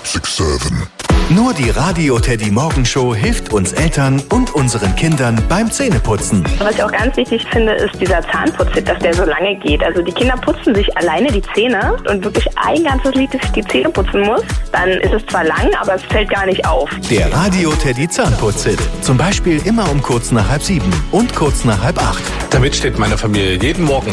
5, 6, 7. Nur die Radio Teddy Morgenshow hilft uns Eltern und unseren Kindern beim Zähneputzen. Was ich auch ganz wichtig finde, ist dieser Zahnputzhit, dass der so lange geht. Also die Kinder putzen sich alleine die Zähne und wirklich ein ganzes Lied, dass ich die Zähne putzen muss. Dann ist es zwar lang, aber es fällt gar nicht auf. Der Radio Teddy Zahnputzhit. Zum Beispiel immer um kurz nach 6:30 und kurz nach 7:30. Damit steht meine Familie jeden Morgen